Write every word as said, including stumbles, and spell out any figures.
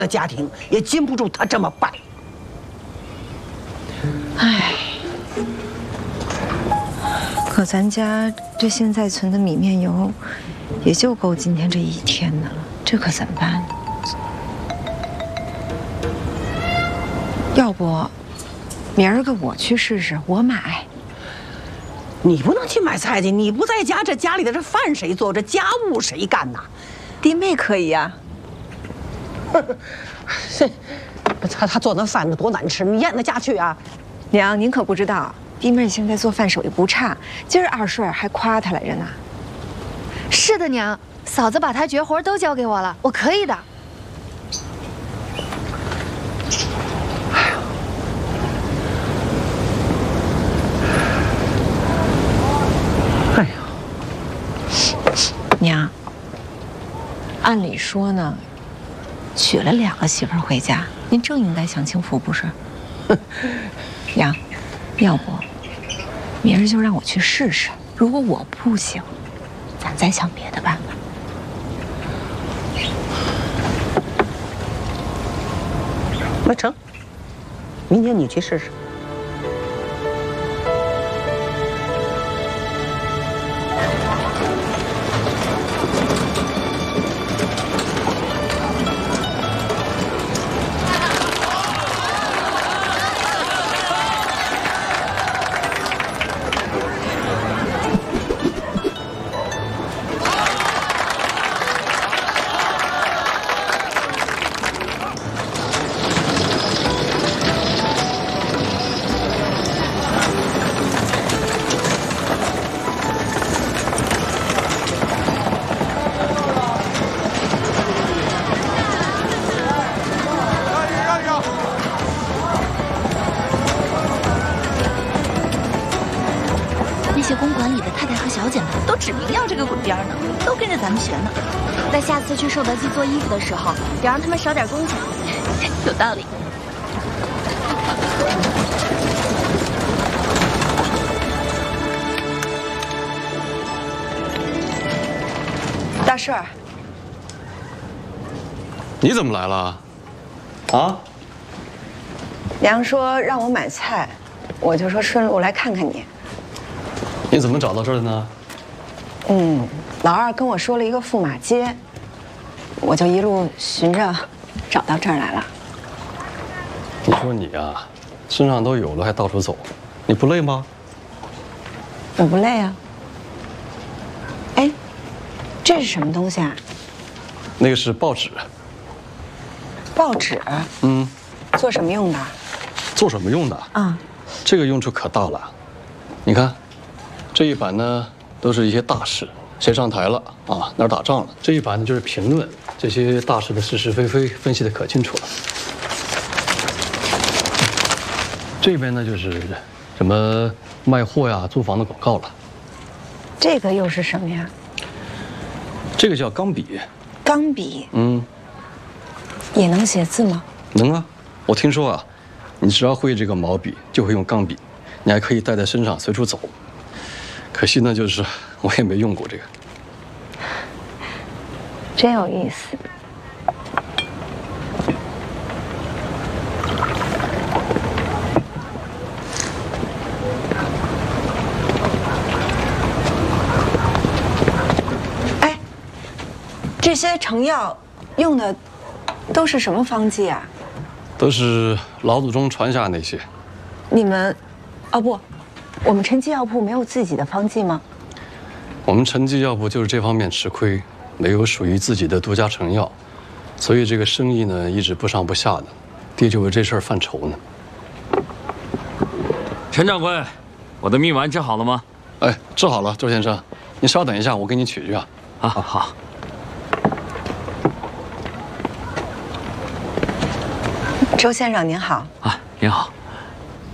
的家庭也禁不住他这么办。 唉，可咱家这现在存的米面油，也就够今天这一天的了，这可怎么办呢？要不，明儿个我去试试，我买。 你不能去买菜去，你不在家，这家里的这饭谁做？这家务谁干呐？ 弟妹可以呀、 啊。他他做那饭那多难吃，你咽得下去啊？ 娘，您可不知道，弟妹现在做饭手艺不差，今儿二顺还夸她来着呢。 是的，娘，嫂子把她绝活都交给我了，我可以的。 哎呀， 娘，按理说呢，娶了两个媳妇儿回家，您正应该享清福，不是？娘，要不明儿就让我去试试，如果我不行，咱再想别的办法。 那成，明天你去试试。 在下次去寿德记做衣服的时候，得让他们少点工钱。有道理。 大顺儿， 你怎么来了？啊？ 娘说让我买菜，我就说顺路来看看你。 你怎么找到这儿的呢？ 嗯，老二跟我说了一个驸马街，我就一路寻着找到这儿来了。 你说你啊，身上都有了还到处走，你不累吗？ 我不累啊。哎，这是什么东西啊？ 那个是报纸。 报纸？ 嗯。 做什么用的？ 做什么用的？啊，这个用处可大了。你看，这一版呢，都是一些大事，谁上台了啊，哪儿打仗了。这一版呢，就是评论这些大事的是是非非，分析的可清楚了。这边呢，就是什么卖货呀、租房的广告了。 这个又是什么呀？ 这个叫钢笔。 钢笔？ 嗯。 也能写字吗？ 能啊，我听说啊，你只要会这个毛笔，就会用钢笔，你还可以带在身上随处走。可惜呢，就是我也没用过这个。 真有意思。哎，这些成药用的都是什么方剂啊？ 都是老祖宗传下那些。 你们，哦不，我们陈记药铺没有自己的方剂吗？ 我们陈记药铺就是这方面吃亏，没有属于自己的独家成药，所以这个生意呢一直不上不下的。爹就为这事儿犯愁呢。 陈掌柜，我的蜜丸治好了吗？ 哎，治好了，周先生，你稍等一下，我给你取去啊。 啊，好。 周先生您好。 啊，您好。